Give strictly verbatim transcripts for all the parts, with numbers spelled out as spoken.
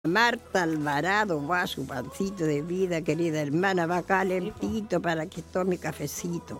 Marta Alvarado va su pancito de vida, querida hermana, va calentito para que tome cafecito.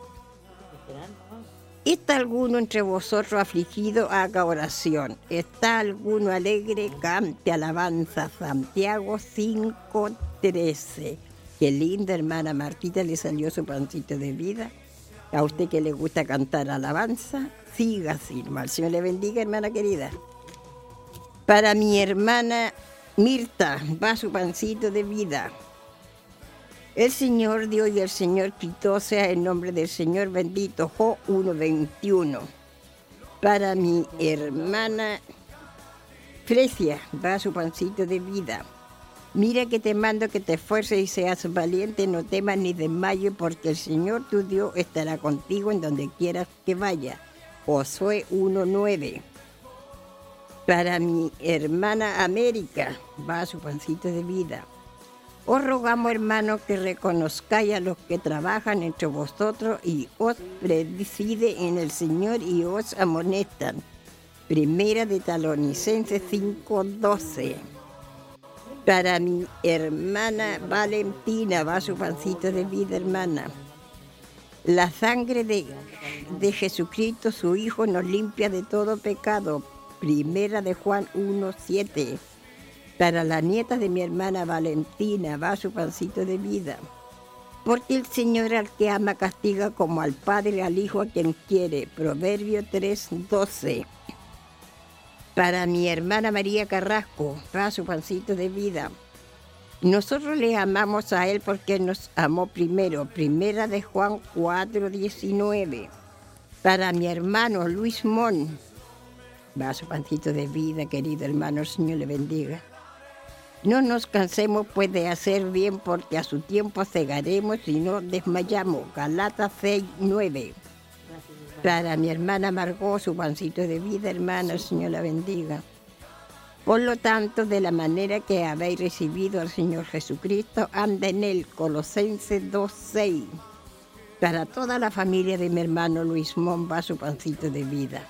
¿Está alguno entre vosotros afligido? Haga oración. ¿Está alguno alegre? Cante alabanza. Santiago cinco trece. Qué linda hermana Martita, le salió su pancito de vida. A usted que le gusta cantar alabanza, siga así, hermano. El Señor le bendiga, hermana querida. Para mi hermana Mirta, va su pancito de vida. El Señor dio y el Señor quitó, sea el nombre del Señor bendito. Job uno veintiuno. Para mi hermana Fresia, va su pancito de vida. Mira que te mando que te esfuerces y seas valiente, no temas ni desmayes, porque el Señor tu Dios estará contigo en donde quieras que vaya. Josué uno nueve. Para mi hermana América, va su pancito de vida. Os rogamos, hermanos, que reconozcáis a los que trabajan entre vosotros y os preside en el Señor y os amonestan. Primera de Tesalonicenses cinco doce. Para mi hermana Valentina, va su pancito de vida, hermana. La sangre de, de Jesucristo, su Hijo, nos limpia de todo pecado. Primera de Juan uno siete. Para la nieta de mi hermana Valentina, va su pancito de vida. Porque el Señor al que ama castiga como al Padre al Hijo a quien quiere. Proverbio tres doce. Para mi hermana María Carrasco, va su pancito de vida. Nosotros le amamos a Él porque nos amó primero. Primera de Juan cuatro diecinueve. Para mi hermano Luis Mon, va su pancito de vida, querido hermano, el Señor le bendiga. No nos cansemos pues de hacer bien, porque a su tiempo cegaremos y no desmayamos. Galatas seis nueve. Para mi hermana Margot, su pancito de vida, hermana, el Señor la bendiga. Por lo tanto, de la manera que habéis recibido al Señor Jesucristo, anda en él. Colosenses dos seis. Para toda la familia de mi hermano Luis Mon, va su pancito de vida.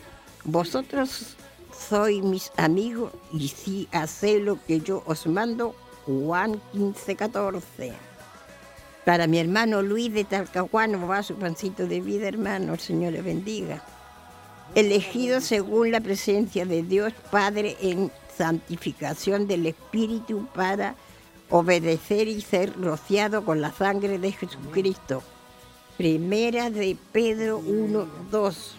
Vosotros sois mis amigos y si hacéis lo que yo os mando. Juan quince catorce. Para mi hermano Luis de Talcahuano, va su pancito de vida, hermano, el Señor le bendiga. Elegido según la presencia de Dios Padre en santificación del Espíritu para obedecer y ser rociado con la sangre de Jesucristo. Primera de Pedro uno dos.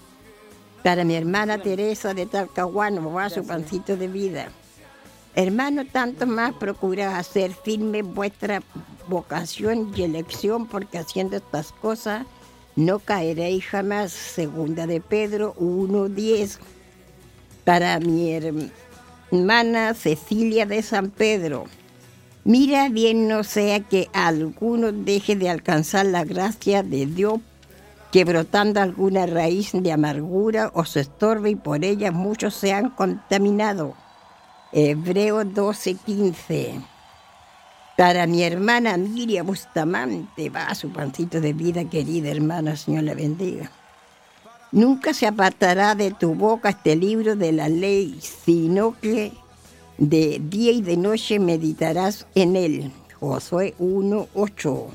Para mi hermana Teresa de Talcahuano, va su pancito de vida. Hermano, tanto más procurad hacer firme vuestra vocación y elección, porque haciendo estas cosas no caeréis jamás. Segunda de Pedro uno diez. Para mi hermana Cecilia de San Pedro, mira bien no sea que alguno deje de alcanzar la gracia de Dios, que brotando alguna raíz de amargura os estorbe y por ella muchos se han contaminado. Hebreos doce quince. Para mi hermana Miriam Bustamante, va su pancito de vida, querida hermana, Señor la bendiga. Nunca se apartará de tu boca este libro de la ley, sino que de día y de noche meditarás en él. Josué uno ocho.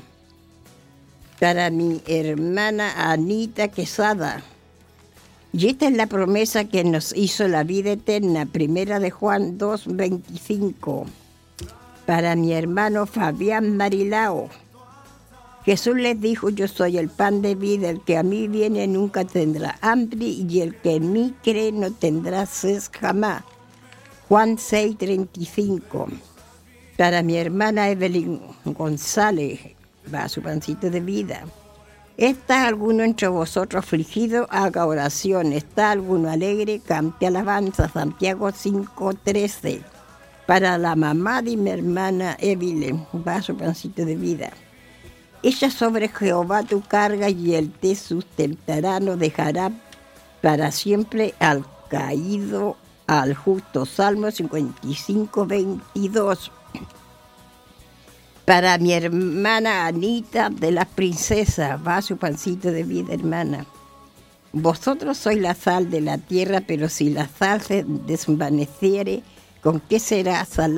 Para mi hermana Anita Quesada, y esta es la promesa que nos hizo la vida eterna. Primera de Juan dos veinticinco. Para mi hermano Fabián Marilao, Jesús les dijo: yo soy el pan de vida, el que a mí viene nunca tendrá hambre, y el que en mí cree no tendrá sed jamás. Juan seis treinta y cinco. Para mi hermana Evelyn González, va su pancito de vida. ¿Está alguno entre vosotros afligido? Haga oración. ¿Está alguno alegre? Cante alabanza. Santiago cinco trece. Para la mamá de mi hermana Evelyn, va su pancito de vida. Echa sobre Jehová tu carga y él te sustentará, no dejará para siempre al caído, al justo. Salmo cincuenta y cinco veintidós. Para mi hermana Anita de las Princesas, va su pancito de vida, hermana. Vosotros sois la sal de la tierra, pero si la sal se desvaneciere, ¿Con qué será?